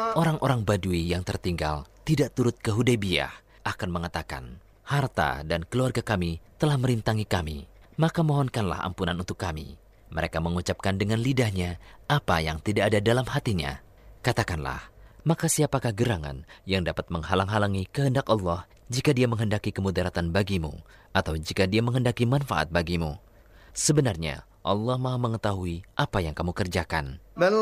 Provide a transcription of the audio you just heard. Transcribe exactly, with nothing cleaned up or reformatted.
Orang-orang Badui yang tertinggal tidak turut ke Hudaybiyah akan mengatakan, harta dan keluarga kami telah merintangi kami, maka mohonkanlah ampunan untuk kami. Mereka mengucapkan dengan lidahnya apa yang tidak ada dalam hatinya. Katakanlah, maka siapakah gerangan yang dapat menghalang-halangi kehendak Allah jika dia menghendaki kemudaratan bagimu atau jika dia menghendaki manfaat bagimu? Sebenarnya Allah Maha mengetahui apa yang kamu kerjakan.